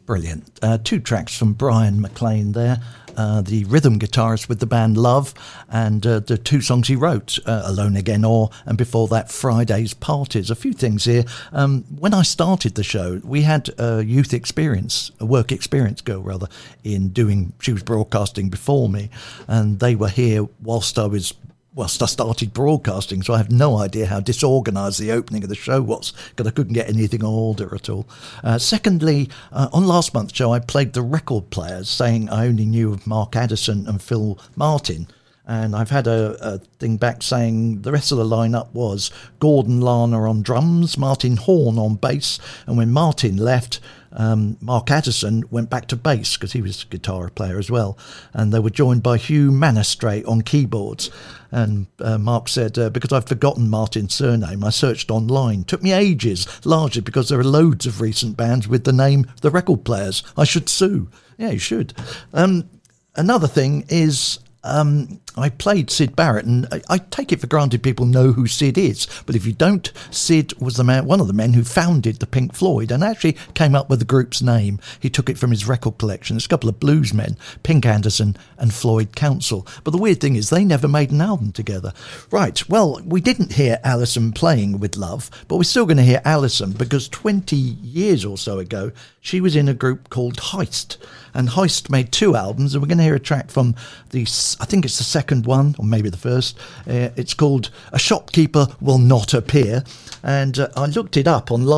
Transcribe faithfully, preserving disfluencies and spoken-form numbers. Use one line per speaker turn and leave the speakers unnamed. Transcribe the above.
Brilliant. Uh, two tracks from Brian McLean there. Uh, the rhythm guitarist with the band Love, and uh, the two songs he wrote, uh, Alone Again Or, and before that, Friday's Parties. A few things here. Um, when I started the show, we had a youth experience, a work experience girl rather, in doing, she was broadcasting before me, and they were here whilst I was whilst I started broadcasting, so I have no idea how disorganised the opening of the show was, because I couldn't get anything on order at all. Uh, secondly, uh, on last month's show, I played the record players, saying I only knew of Mark Addison and Phil Martin. And I've had a, a thing back saying the rest of the lineup was Gordon Lana on drums, Martin Horn on bass, and when Martin left, um, Mark Addison went back to bass because he was a guitar player as well. And they were joined by Hugh Manastrate on keyboards. And uh, Mark said, uh, because I've forgotten Martin's surname, I searched online. Took me ages, largely because there are loads of recent bands with the name The Record Players. I should sue. Yeah, you should. Um, another thing is... Um, I played Syd Barrett, and I, I take it for granted people know who Syd is. But if you don't, Syd was the man, one of the men who founded the Pink Floyd and actually came up with the group's name. He took it from his record collection. There's a couple of blues men, Pink Anderson and Floyd Council. But the weird thing is they never made an album together. Right, well, we didn't hear Alison playing with Love, but we're still going to hear Alison because twenty years or so ago, she was in a group called Heist. And Heist made two albums, and we're going to hear a track from the, I think it's the second one, or maybe the first. Uh, it's called A Shopkeeper Will Not Appear. And uh, I looked it up online.